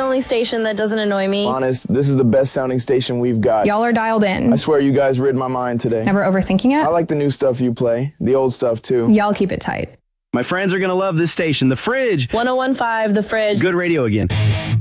only station that doesn't annoy me. Honest, this is the best sounding station we've got. Y'all are dialed in. I swear you guys rid my mind today. Never overthinking it? I like the new stuff you play, the old stuff too. Y'all keep it tight. My friends are going to love this station, The Fridge. 1015, The Fridge. Good radio again.